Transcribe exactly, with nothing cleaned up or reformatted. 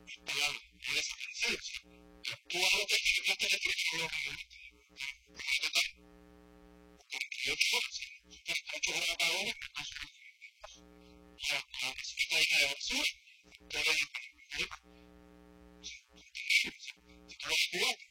Pero no desaparecer, o sea, tú ahora te equivocaste de teléfono total, cuarenta y ocho horas, cuarenta y ocho horas cada hora, la, la receta de la basura, todo el problema. Si tú lo actúas,